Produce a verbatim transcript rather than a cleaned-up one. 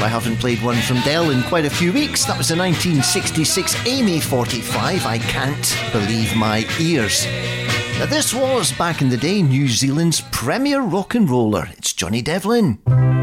Well, I haven't played one from Del in quite a few weeks. That was the nineteen sixty-six Amy forty-five, I Can't Believe My Ears. Now, this was, back in the day, New Zealand's premier rock and roller. It's Johnny Devlin.